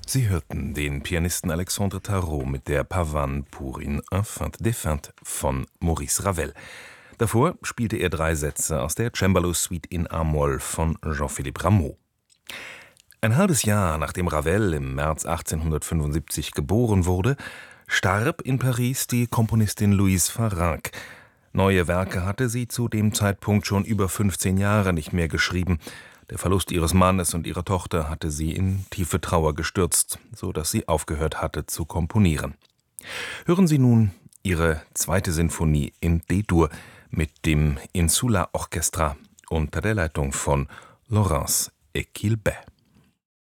Sie hörten den Pianisten Alexandre Tarot mit der Pavane pour une infante défunte von Maurice Ravel. Davor spielte er 3 Sätze aus der Cembalo-Suite in A-Moll von Jean-Philippe Rameau. Ein halbes Jahr nachdem Ravel im März 1875 geboren wurde, starb in Paris die Komponistin Louise Farrenc. Neue Werke hatte sie zu dem Zeitpunkt schon über 15 Jahre nicht mehr geschrieben. Der Verlust ihres Mannes und ihrer Tochter hatte sie in tiefe Trauer gestürzt, so dass sie aufgehört hatte zu komponieren. Hören Sie nun ihre 2. Sinfonie in D-Dur mit dem Insula Orchestra unter der Leitung von Laurence Equilbet.